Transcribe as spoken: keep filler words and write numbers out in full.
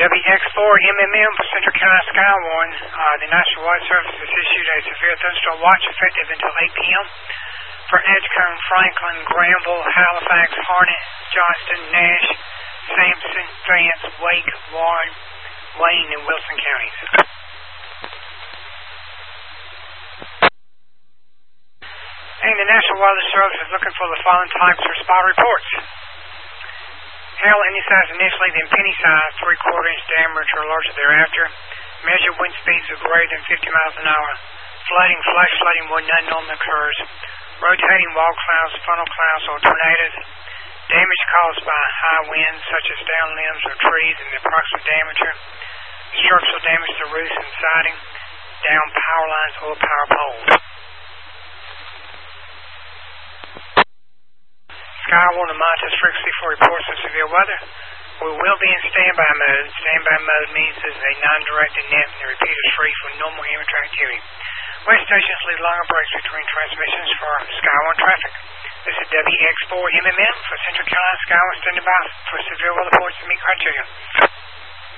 W X four M M M for Central Carolina Skywarn. Uh, the National Weather Service has issued a severe thunderstorm watch effective until eight p m for Edgecombe, Franklin, Granville, Halifax, Harnett, Johnston, Nash, Sampson, Vance, Wake, Warren, Wayne, and Wilson counties. And the National Weather Service is looking for the following types for spot reports. Hail any size initially, then penny size, three-quarter inch diameter or larger thereafter. Measure wind speeds of greater than fifty miles an hour. Flooding, flash flooding where none normally occurs. Rotating wall clouds, funnel clouds, or tornadoes. Damage caused by high winds, such as down limbs or trees and the approximate diameter. Structural damage to roofs and siding. Down power lines or power poles. Skywarn and monitors frequency for reports of severe weather. We will be in standby mode. Standby mode means this is a non-directed net and the repeater is free from normal amateur activity. Weather stations leave longer breaks between transmissions for Skywarn traffic. This is W X four M M M for Central Carolina Skywarn standing by for severe weather reports to meet criteria.